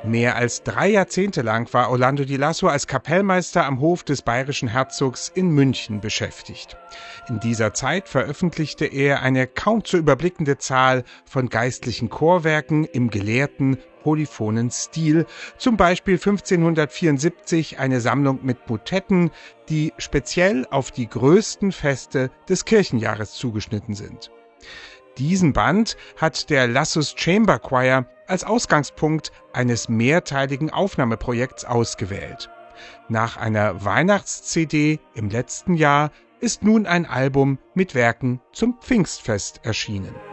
Mehr als 3 Jahrzehnte lang war Orlando di Lasso als Kapellmeister am Hof des bayerischen Herzogs in München beschäftigt. In dieser Zeit veröffentlichte er eine kaum zu überblickende Zahl von geistlichen Chorwerken im gelehrten, polyphonen Stil, zum Beispiel 1574 eine Sammlung mit Motetten, die speziell auf die größten Feste des Kirchenjahres zugeschnitten sind. Diesen Band hat der Lassus Chamber Choir als Ausgangspunkt eines mehrteiligen Aufnahmeprojekts ausgewählt. Nach einer Weihnachts-CD im letzten Jahr ist nun ein Album mit Werken zum Pfingstfest erschienen.